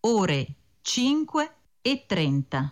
ore 5:30.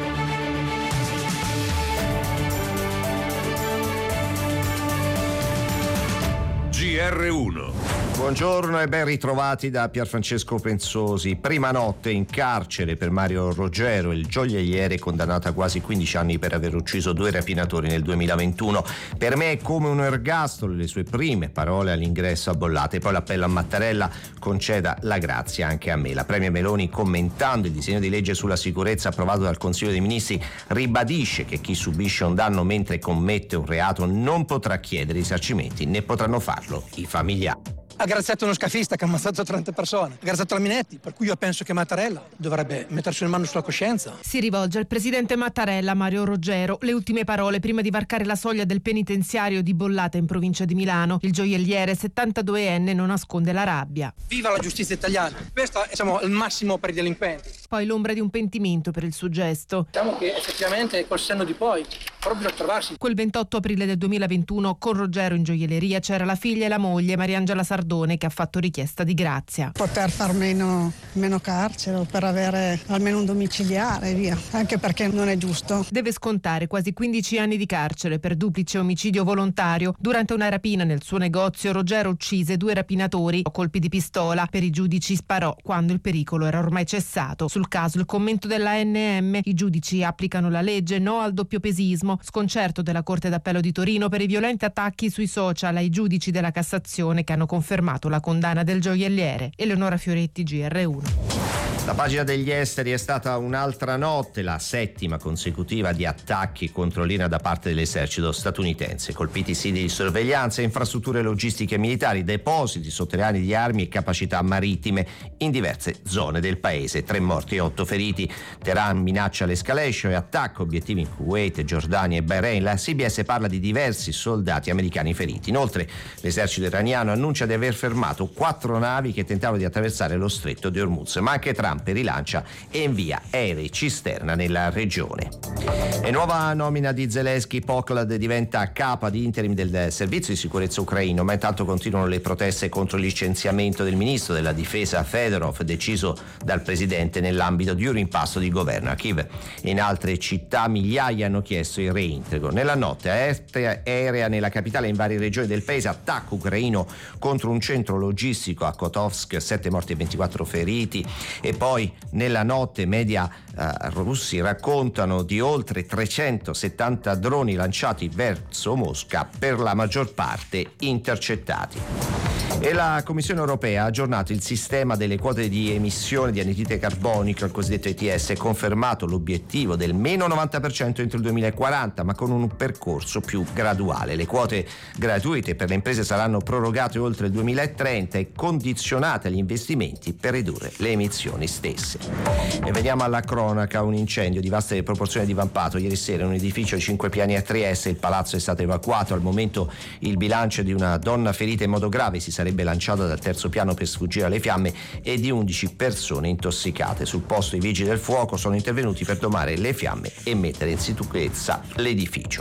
GR1. Buongiorno e ben ritrovati da Pierfrancesco Pensosi. Prima notte in carcere per Mario Roggero, il gioielliere condannato a quasi 15 anni per aver ucciso 2 rapinatori nel 2021. Per me è come un ergastolo, le sue prime parole all'ingresso a Bollate. Poi l'appello a Mattarella: conceda la grazia anche a me. La Premier Meloni, commentando il disegno di legge sulla sicurezza approvato dal Consiglio dei Ministri, ribadisce che chi subisce un danno mentre commette un reato non potrà chiedere risarcimenti, né potranno farlo i familiari. Ha graziato uno scafista che ha ammazzato 30 persone, ha graziato la Minetti, per cui io penso che Mattarella dovrebbe mettersi le mani sulla coscienza. Si rivolge al presidente Mattarella Mario Roggero. Le ultime parole prima di varcare la soglia del penitenziario di Bollate in provincia di Milano. Il gioielliere 72enne non nasconde la rabbia. Viva la giustizia italiana! Questo è il massimo per i delinquenti. Poi l'ombra di un pentimento per il suo gesto. Diciamo che effettivamente col senno di poi proprio a trovarsi. Quel 28 aprile del 2021 con Roggero in gioielleria c'era la figlia e la moglie, Mariangela Sardone, che ha fatto richiesta di grazia. Poter far meno carcere, per avere almeno un domiciliare, via, anche perché non è giusto. Deve scontare quasi 15 anni di carcere per duplice omicidio volontario. Durante una rapina nel suo negozio, Roggero uccise 2 rapinatori a colpi di pistola. Per i giudici sparò quando il pericolo era ormai cessato. Sul caso il commento dell'ANM: i giudici applicano la legge, no al doppiopesismo. Sconcerto della Corte d'Appello di Torino per i violenti attacchi sui social ai giudici della Cassazione che hanno confermato la condanna del gioielliere. Eleonora Fioretti, GR1. La pagina degli esteri è stata un'altra notte, la 7ª consecutiva di attacchi contro l'Iran da parte dell'esercito statunitense. Colpiti siti di sorveglianza, infrastrutture logistiche militari, depositi sotterranei di armi e capacità marittime in diverse zone del paese. 3 morti e 8 feriti. Teheran minaccia l'escalation e attacca obiettivi in Kuwait, Giordania e Bahrain. La CBS parla di diversi soldati americani feriti. Inoltre l'esercito iraniano annuncia di aver fermato 4 navi che tentavano di attraversare lo stretto di Hormuz, ma anche Trump rilancia e invia aerei cisterna nella regione. E nuova nomina di Zelensky: Poklad diventa capa di interim del servizio di sicurezza ucraino, ma intanto continuano le proteste contro il licenziamento del ministro della difesa Fedorov, deciso dal presidente nell'ambito di un rimpasto di governo. A Kiev e in altre città migliaia hanno chiesto il reintegro. Nella notte aerea nella capitale e in varie regioni del paese, attacco ucraino contro un centro logistico a Kotovsk, 7 morti e 24 feriti. E poi nella notte media russi raccontano di oltre 370 droni lanciati verso Mosca, per la maggior parte intercettati. E la Commissione europea ha aggiornato il sistema delle quote di emissione di anidride carbonica, il cosiddetto ETS, e confermato l'obiettivo del meno 90% entro il 2040, ma con un percorso più graduale. Le quote gratuite per le imprese saranno prorogate oltre il 2030 e condizionate agli investimenti per ridurre le emissioni stesse. E veniamo alla cronaca: un incendio di vaste proporzioni divampato ieri sera in un edificio di 5 piani a Trieste. Il palazzo è stato evacuato. Al momento il bilancio di una donna ferita in modo grave si sarebbe lanciata dal terzo piano per sfuggire alle fiamme e di 11 persone intossicate. Sul posto i vigili del fuoco sono intervenuti per domare le fiamme e mettere in sicurezza l'edificio.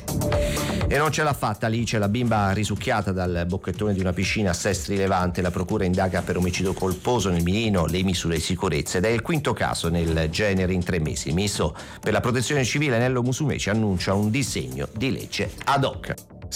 E non ce l'ha fatta Alice, la bimba risucchiata dal bocchettone di una piscina a Sestri Levante. La procura indaga per omicidio colposo nel mirino, le misure di sicurezza, ed è il 5° caso nel genere in 3 mesi. Il ministro per la protezione civile Nello Musumeci annuncia un disegno di legge ad hoc.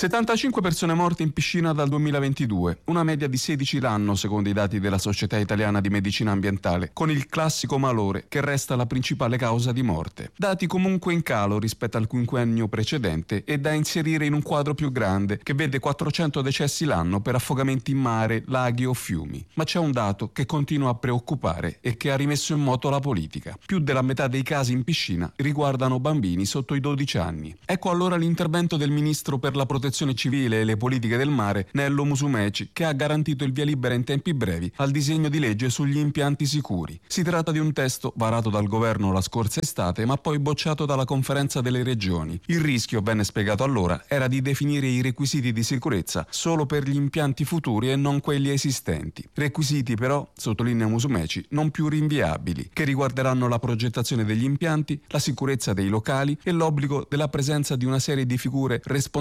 75 persone morte in piscina dal 2022, una media di 16 l'anno secondo i dati della Società Italiana di Medicina Ambientale, con il classico malore che resta la principale causa di morte. Dati comunque in calo rispetto al quinquennio precedente e da inserire in un quadro più grande che vede 400 decessi l'anno per affogamenti in mare, laghi o fiumi. Ma c'è un dato che continua a preoccupare e che ha rimesso in moto la politica. Più della metà dei casi in piscina riguardano bambini sotto i 12 anni. Ecco allora l'intervento del ministro per la protezione civile e le politiche del mare Nello Musumeci, che ha garantito il via libera in tempi brevi al disegno di legge sugli impianti sicuri. Si tratta di un testo varato dal governo la scorsa estate, ma poi bocciato dalla conferenza delle regioni. Il rischio, venne spiegato allora, era di definire i requisiti di sicurezza solo per gli impianti futuri e non quelli esistenti. Requisiti però, sottolinea Musumeci, non più rinviabili, che riguarderanno la progettazione degli impianti, la sicurezza dei locali e l'obbligo della presenza di una serie di figure responsabili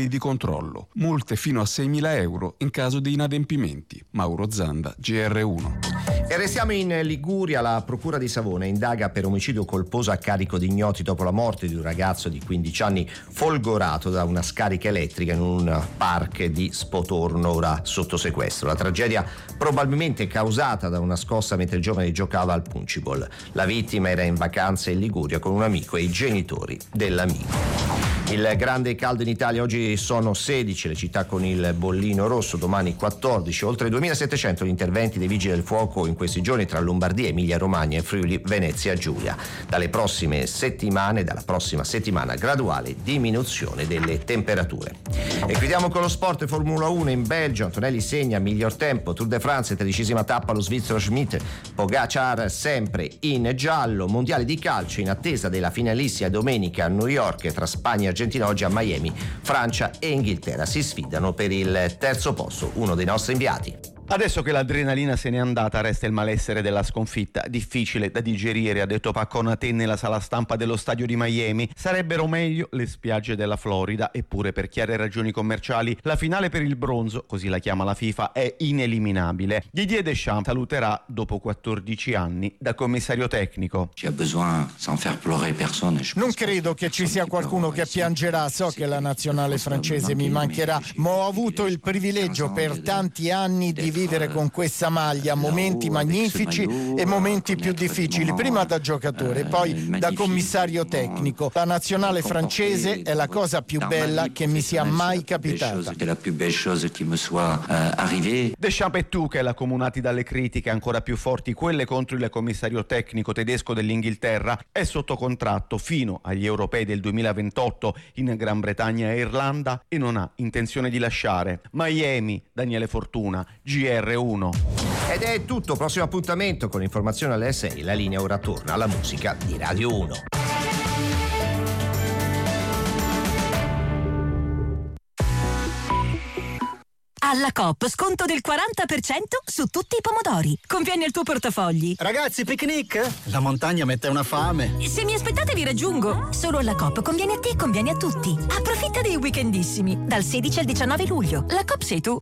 anni di controllo, multe fino a 6.000 euro in caso di inadempimenti. Mauro Zanda, GR1. E restiamo in Liguria. La procura di Savona indaga per omicidio colposo a carico di ignoti dopo la morte di un ragazzo di 15 anni folgorato da una scarica elettrica in un park di Spotorno, ora sotto sequestro. La tragedia probabilmente causata da una scossa mentre il giovane giocava al punciball. La vittima era in vacanza in Liguria con un amico e i genitori dell'amico. Il grande caldo in Italia, oggi sono 16 le città con il bollino rosso, domani 14, oltre 2.700 gli interventi dei vigili del fuoco in questi giorni tra Lombardia, Emilia Romagna e Friuli Venezia Giulia. Dalla prossima settimana graduale diminuzione delle temperature. E chiudiamo con lo sport. Formula 1 in Belgio, Antonelli segna miglior tempo, Tour de France, 13ª tappa lo svizzero Schmidt, Pogacar sempre in giallo. Mondiale di calcio in attesa della finalissima domenica a New York tra Spagna e Argentina. Oggi a Miami Francia e Inghilterra si sfidano per il terzo posto. Uno dei nostri inviati. Adesso che l'adrenalina se n'è andata resta il malessere della sconfitta, difficile da digerire, ha detto Pacconatè nella sala stampa dello stadio di Miami. Sarebbero meglio le spiagge della Florida, eppure per chiare ragioni commerciali la finale per il bronzo, così la chiama la FIFA, è ineliminabile. Didier Deschamps saluterà dopo 14 anni da commissario tecnico. Non credo che ci sia qualcuno che piangerà, so che la nazionale francese mi mancherà, ma ho avuto il privilegio per tanti anni di vivere con questa maglia momenti magnifici e momenti più difficili, prima da giocatore, poi da commissario tecnico. La nazionale francese è la cosa più bella che mi sia mai capitata. Deschamps e Tuchel, accomunati dalle critiche ancora più forti, quelle contro il commissario tecnico tedesco dell'Inghilterra, è sotto contratto fino agli europei del 2028 in Gran Bretagna e Irlanda e non ha intenzione di lasciare. Miami, Daniele Fortuna, GR1. Ed è tutto, prossimo appuntamento con informazioni alle 6. La linea ora torna alla musica di Radio 1. Alla Coop sconto del 40% su tutti i pomodori. Conviene il tuo portafogli. Ragazzi, picnic? La montagna mette una fame. Se mi aspettate vi raggiungo. Solo alla Coop conviene a te e conviene a tutti. Approfitta dei weekendissimi. Dal 16 al 19 luglio. La Coop sei tu.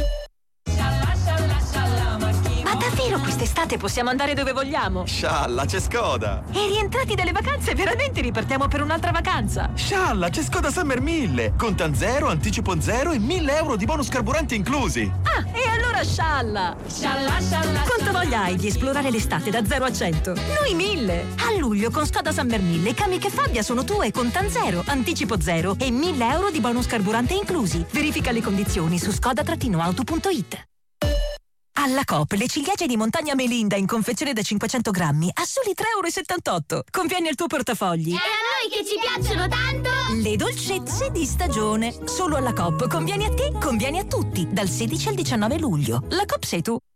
Ma davvero quest'estate possiamo andare dove vogliamo? Scialla, c'è Skoda! E rientrati dalle vacanze veramente ripartiamo per un'altra vacanza? Scialla, c'è Skoda Summer 1000! Contan zero, anticipo zero e 1.000 euro di bonus carburanti inclusi! Ah, e allora scialla! Scialla, scialla! Quanto voglia hai di esplorare l'estate da 0 a 100? Noi 1000! A luglio con Skoda Summer 1000 Kamiq e Fabia sono tue, contan zero, anticipo zero e 1.000 euro di bonus carburante inclusi. Verifica le condizioni su skoda-auto.it. Alla Coop le ciliegie di montagna Melinda in confezione da 500 grammi a soli 3,78 €. Conviene il tuo portafogli. E a noi che ci piacciono tanto! Le dolcezze di stagione. Solo alla Coop. Conviene a te, conviene a tutti. Dal 16 al 19 luglio. La Coop sei tu.